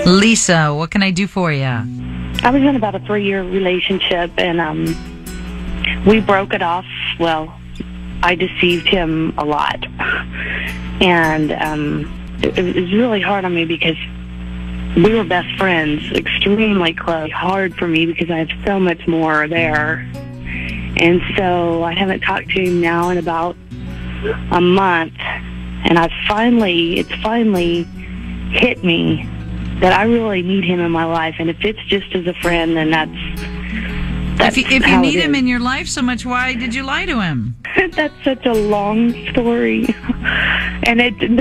Lisa, what can I do for you? I was in about a 3-year relationship, and we broke it off. Well, I deceived him a lot, and it was really hard on me because we were best friends, extremely close. Hard for me because I have so much more there, and so I haven't talked to him now in about a month, and it's finally hit me that I really need him in my life, and if it's just as a friend, then that's if you need him in your life so much, why did you lie to him? That's such a long story, and